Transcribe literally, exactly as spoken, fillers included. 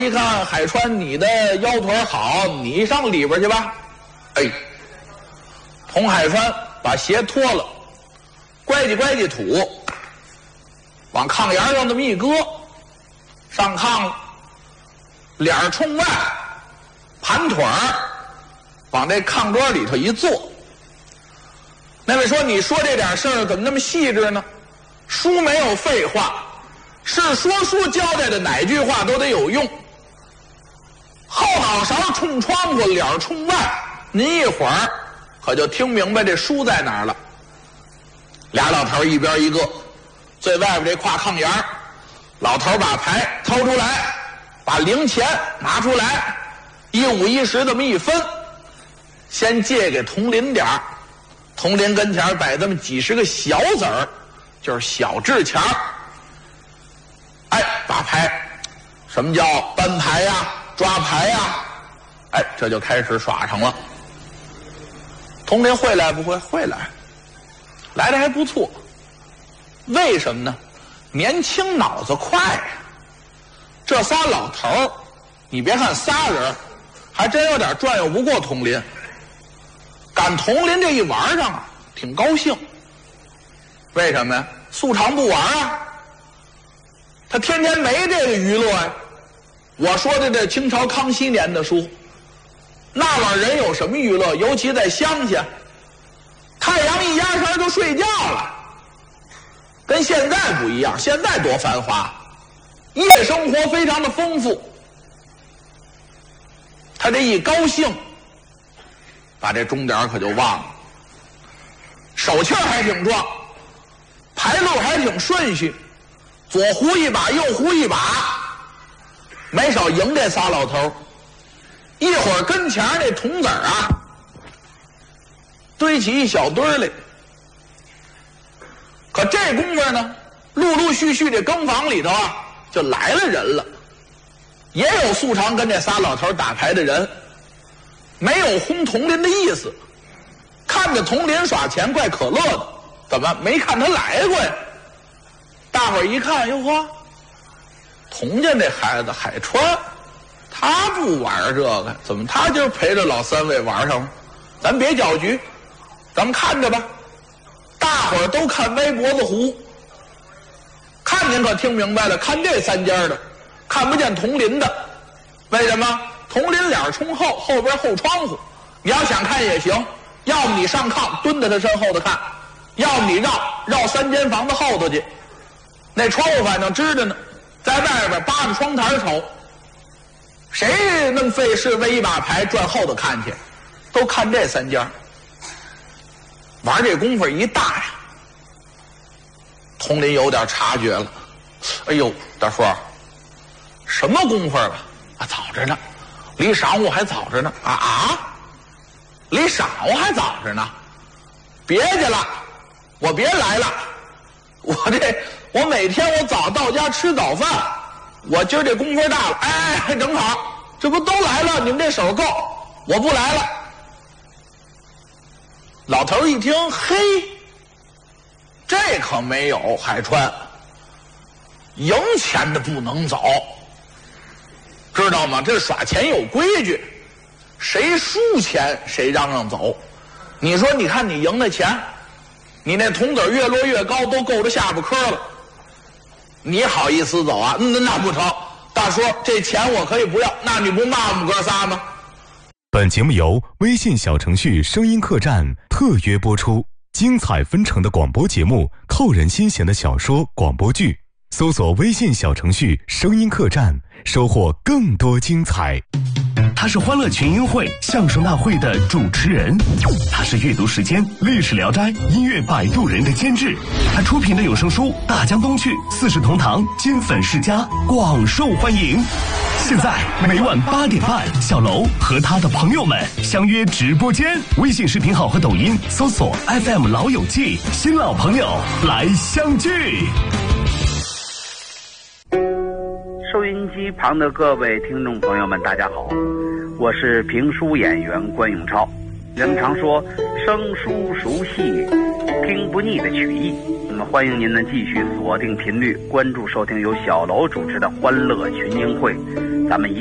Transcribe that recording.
一看海川，你的腰腿好，你上里边去吧。哎，童海川把鞋脱了，乖叽乖叽土，往炕沿上这么一搁，上炕了，脸儿冲外，盘腿儿往这炕桌里头一坐。那位说，你说这点事儿怎么那么细致呢？书没有废话，是说书交代的哪句话都得有用。后脑勺冲窗户，脸冲外，您一会儿可就听明白这书在哪儿了。俩老头一边一个，最外边这跨炕沿儿，老头把牌掏出来，把零钱拿出来，一五一十这么一分，先借给童林点儿。童林跟前摆这么几十个小子儿，就是小制钱儿。哎，把牌，什么叫搬牌呀、抓牌呀？哎，这就开始耍上了。童林会来不会？会来，来的还不错。为什么呢？年轻脑子快呀。这仨老头儿，你别看仨人，还真有点转悠不过童林。赶童林这一玩上啊，挺高兴。为什么呀？素常不玩啊，他天天没这个娱乐呀。我说的这清朝康熙年的书，那玩意儿人有什么娱乐？尤其在乡下，太阳一压山就睡觉了，跟现在不一样。现在多繁华，夜生活非常的丰富。他这一高兴，把这钟点可就忘了，手气儿还挺壮，牌路还挺顺序，左胡一把右胡一把，没少赢这仨老头。一会儿跟前那铜子儿啊堆起一小堆儿来，可这功夫呢，陆陆续续这更房里头啊就来了人了，也有素常跟这仨老头打牌的人，没有轰童林的意思，看着童林耍钱怪可乐的，怎么没看他来过呀？大伙儿一看，哟呵，童家这孩子海川，他不玩这个，怎么他今儿陪着老三位玩上了？咱别搅局，咱们看着吧。大伙儿都看歪脖子胡，看见可听明白了，看这三家的，看不见童林的。为什么？童林脸冲后，后边后窗户，你要想看也行，要么你上炕蹲在他身后头看，要么你绕绕三间房子后头去，那窗户反正支着呢，在外边扒着窗台瞅。谁那么费事为一把牌转后头看去？都看这三家。玩这功夫一大呀，童林有点察觉了。哎呦，大叔，什么功夫了？啊，早着呢，离晌午还早着呢。啊啊，离晌午还早着呢。别去了，我别来了。我这我每天我早到家吃早饭，我今儿这功夫大了，哎，正好，这不都来了？你们这手够，我不来了。老头一听，嘿，这可没有，海川，赢钱的不能走，知道吗？这耍钱有规矩，谁输钱谁让让走。你说，你看你赢的钱，你那铜子越落越高，都够着下巴颏了，你好意思走啊？那那不成，大叔，这钱我可以不要，那你不骂我们哥仨吗？ 本节目由微信小程序声音客栈特约播出，精彩纷呈的广播节目，扣人心弦的小说广播剧，搜索微信小程序声音客栈，收获更多精彩。 他是欢乐群英会相声大会的主持人，他是阅读时间历史聊斋音乐摆渡人的监制，他出品的有声书《大江东去》四世同堂金粉世家广受欢迎。现在每晚八点半，小楼和他的朋友们相约直播间，微信视频号和抖音搜索 F M 老友记，新老朋友来相聚。 收音机旁的各位听众朋友们，大家好，我是评书演员关永超。人们常说生疏熟悉，听不腻的曲艺。那么欢迎您呢继续锁定频率，关注收听由小楼主持的欢乐群英会， 咱们一